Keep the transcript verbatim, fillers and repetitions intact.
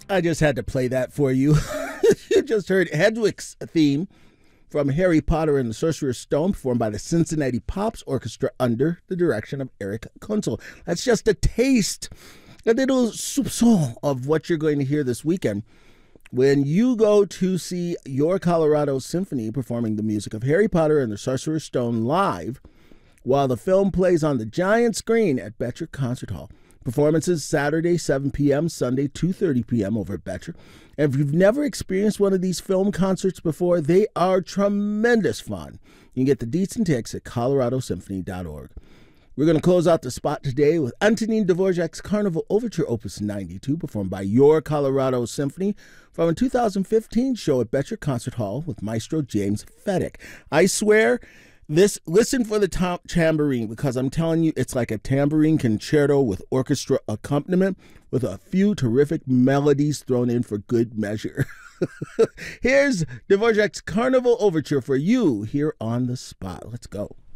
I just had to play that for you. You just heard Hedwig's theme from Harry Potter and the Sorcerer's Stone, performed by the Cincinnati Pops Orchestra under the direction of Eric Kunzel. That's just a taste, a little soupçon of what you're going to hear this weekend when you go to see Your Colorado Symphony performing the music of Harry Potter and the Sorcerer's Stone live while the film plays on the giant screen at Betcher Concert Hall. Performances Saturday, seven p.m., Sunday, two thirty p.m. over at Betcher. And if you've never experienced one of these film concerts before, they are tremendous fun. You can get the deets and tickets at colorado symphony dot org. We're going to close out the spot today with Antonin Dvorak's Carnival Overture Opus ninety-two, performed by Your Colorado Symphony from a two thousand fifteen show at Betcher Concert Hall with Maestro James Fedek. I swear, this listen for the top tambourine, because I'm telling you, it's like a tambourine concerto with orchestra accompaniment with a few terrific melodies thrown in for good measure. Here's Dvorak's Carnival Overture for you here on the spot. Let's go.